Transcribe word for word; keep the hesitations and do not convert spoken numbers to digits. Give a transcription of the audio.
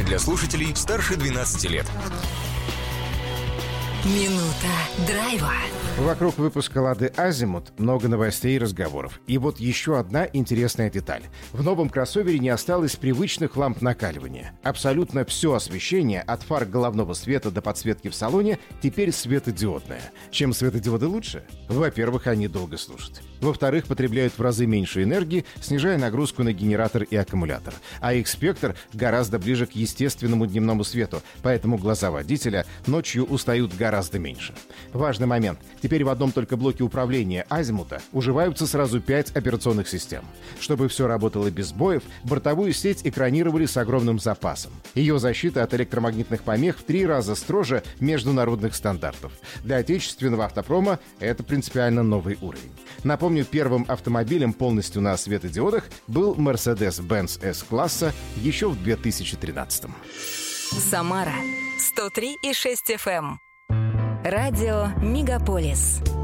для слушателей старше двенадцати лет. Минута драйва. Вокруг выпуска «Лады Азимут» много новостей и разговоров. И вот еще одна интересная деталь. В новом кроссовере не осталось привычных ламп накаливания. Абсолютно все освещение, от фар головного света до подсветки в салоне, теперь светодиодное. Чем светодиоды лучше? Во-первых, они долго служат. Во-вторых, потребляют в разы меньше энергии, снижая нагрузку на генератор и аккумулятор. А их спектр гораздо ближе к естественному дневному свету, поэтому глаза водителя ночью устают гораздо меньше. Важный момент. Теперь в одном только блоке управления Азимута уживаются сразу пять операционных систем. Чтобы все работало без сбоев, бортовую сеть экранировали с огромным запасом. Ее защита от электромагнитных помех в три раза строже международных стандартов. Для отечественного автопрома это принципиально новый уровень. Напомню, первым автомобилем полностью на светодиодах был Mercedes-Benz S-класса еще в две тысячи тринадцатом. Самара сто три и шесть эф эм. Радио Мегаполис.